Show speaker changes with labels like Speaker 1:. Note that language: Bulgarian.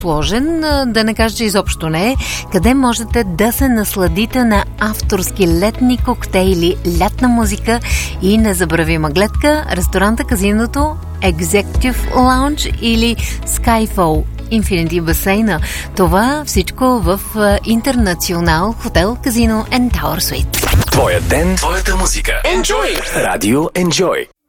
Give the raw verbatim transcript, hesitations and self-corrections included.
Speaker 1: сложен, да не кажа, че изобщо не е, къде можете да се насладите на авторски летни коктейли, лятна музика и незабравима гледка, ресторанта, казиното, Executive Lounge или Skyfall, Infinity басейна. Това всичко в Интернационал хотел, казино and Tower Suite.
Speaker 2: Твоя ден, твоята музика. Enjoy! Радио Enjoy.